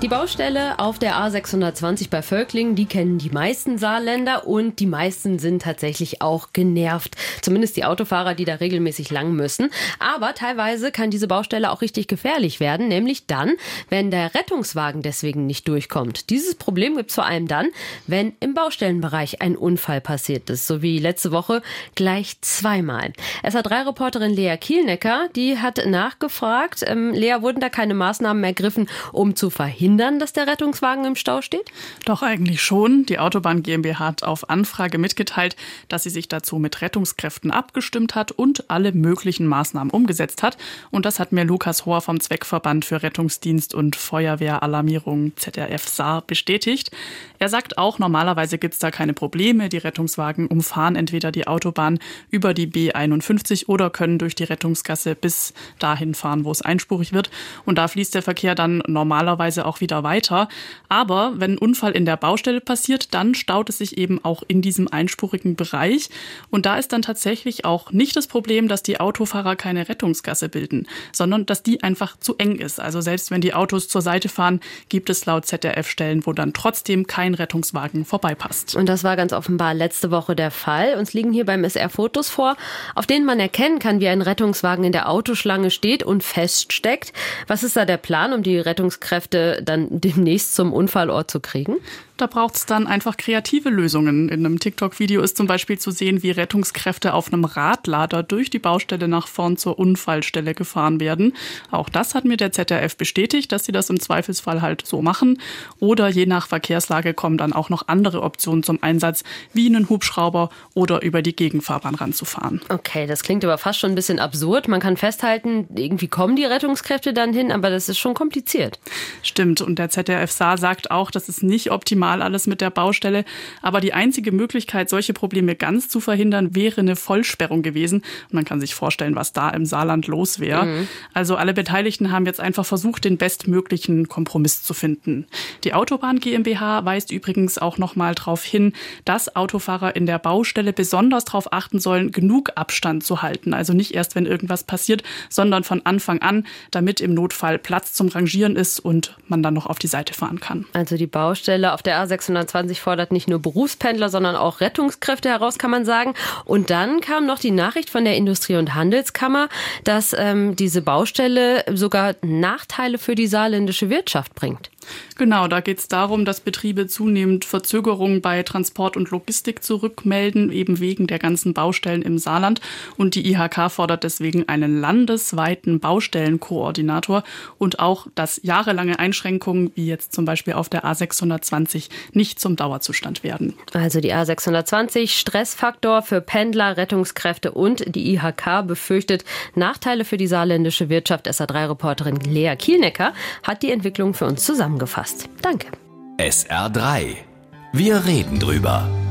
Die Baustelle auf der A620 bei Völklingen, die kennen die meisten Saarländer und die meisten sind tatsächlich auch genervt. Zumindest die Autofahrer, die da regelmäßig lang müssen. Aber teilweise kann diese Baustelle auch richtig gefährlich werden, nämlich dann, wenn der Rettungswagen deswegen nicht durchkommt. Dieses Problem gibt es vor allem dann, wenn im Baustellenbereich ein Unfall passiert ist, so wie letzte Woche gleich zweimal. SA3-Reporterin Lea Kielnecker, die hat nachgefragt. Lea, wurden da keine Maßnahmen ergriffen, um zu verhindern, dass der Rettungswagen im Stau steht? Doch eigentlich schon. Die Autobahn GmbH hat auf Anfrage mitgeteilt, dass sie sich dazu mit Rettungskräften abgestimmt hat und alle möglichen Maßnahmen umgesetzt hat. Und das hat mir Lukas Hohr vom Zweckverband für Rettungsdienst und Feuerwehralarmierung ZRF Saar bestätigt. Er sagt auch, normalerweise gibt es da keine Probleme. Die Rettungswagen umfahren entweder die Autobahn über die B51 oder können durch die Rettungsgasse bis dahin fahren, wo es einspurig wird. Und da fließt der Verkehr dann normalerweise auch wieder weiter. Aber wenn ein Unfall in der Baustelle passiert, dann staut es sich eben auch in diesem einspurigen Bereich. Und da ist dann tatsächlich auch nicht das Problem, dass die Autofahrer keine Rettungsgasse bilden, sondern dass die einfach zu eng ist. Also selbst wenn die Autos zur Seite fahren, gibt es laut ZDF Stellen, wo dann trotzdem kein Rettungswagen vorbeipasst. Und das war ganz offenbar letzte Woche der Fall. Uns liegen hier beim SR Fotos vor, auf denen man erkennen kann, wie ein Rettungswagen in der Autoschlange steht und feststeckt. Was ist da der Plan, um die Rettungskräfte dann demnächst zum Unfallort zu kriegen? Da braucht es dann einfach kreative Lösungen. In einem TikTok-Video ist zum Beispiel zu sehen, wie Rettungskräfte auf einem Radlader durch die Baustelle nach vorn zur Unfallstelle gefahren werden. Auch das hat mir der ZDF bestätigt, dass sie das im Zweifelsfall halt so machen. Oder je nach Verkehrslage kommen dann auch noch andere Optionen zum Einsatz, wie einen Hubschrauber oder über die Gegenfahrbahn ranzufahren. Okay, das klingt aber fast schon ein bisschen absurd. Man kann festhalten, irgendwie kommen die Rettungskräfte dann hin, aber das ist schon kompliziert. Stimmt, und der ZDF Saar sagt auch, dass es nicht optimal alles mit der Baustelle. Aber die einzige Möglichkeit, solche Probleme ganz zu verhindern, wäre eine Vollsperrung gewesen. Und man kann sich vorstellen, was da im Saarland los wäre. Also alle Beteiligten haben jetzt einfach versucht, den bestmöglichen Kompromiss zu finden. Die Autobahn GmbH weist übrigens auch nochmal darauf hin, dass Autofahrer in der Baustelle besonders darauf achten sollen, genug Abstand zu halten. Also nicht erst, wenn irgendwas passiert, sondern von Anfang an, damit im Notfall Platz zum Rangieren ist und man dann noch auf die Seite fahren kann. Also die Baustelle auf der A620 fordert nicht nur Berufspendler, sondern auch Rettungskräfte heraus, kann man sagen. Und dann kam noch die Nachricht von der Industrie- und Handelskammer, dass diese Baustelle sogar Nachteile für die saarländische Wirtschaft bringt. Genau, da geht es darum, dass Betriebe zunehmend Verzögerungen bei Transport und Logistik zurückmelden, eben wegen der ganzen Baustellen im Saarland. Und die IHK fordert deswegen einen landesweiten Baustellenkoordinator und auch, dass jahrelange Einschränkungen, wie jetzt zum Beispiel auf der A620, nicht zum Dauerzustand werden. Also die A620, Stressfaktor für Pendler, Rettungskräfte und die IHK befürchtet Nachteile für die saarländische Wirtschaft. SA3-Reporterin Lea Kielnecker hat die Entwicklung für uns zusammengefasst. Danke. SR3. Wir reden drüber.